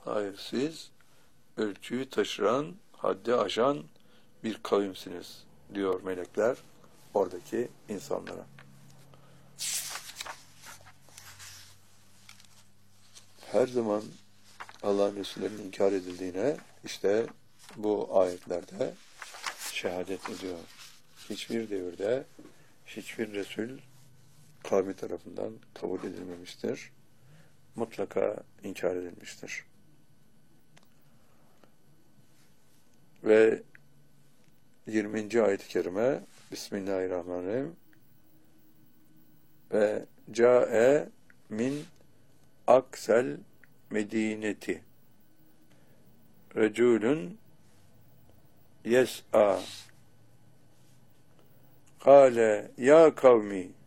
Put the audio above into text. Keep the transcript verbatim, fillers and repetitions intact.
Hayır, siz ölçüyü taşıran, haddi aşan bir kavimsiniz diyor melekler oradaki insanlara. Her zaman Allah'ın Resulü'nün inkar edildiğine işte bu ayetlerde şehadet ediyor. Hiçbir devirde hiçbir Resul kavmi tarafından kabul edilmemiştir. Mutlaka inkar edilmiştir. Ve yirminci ayet-i kerime Bismillahirrahmanirrahim ve câe min aksel medineti recûlün yes'a kâle ya kavmi